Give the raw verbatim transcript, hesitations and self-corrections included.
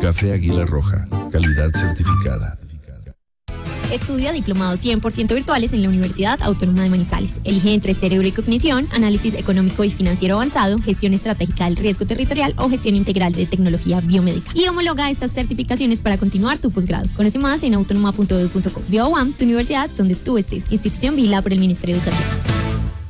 Café Águila Roja, calidad certificada. Estudia diplomados cien por ciento virtuales en la Universidad Autónoma de Manizales. Elige entre cerebro y cognición, análisis económico y financiero avanzado, gestión estratégica del riesgo territorial o gestión integral de tecnología biomédica. Y homologa estas certificaciones para continuar tu posgrado. Conoce más en autónoma punto edu punto co. BioUam, tu universidad donde tú estés. Institución vigilada por el Ministerio de Educación.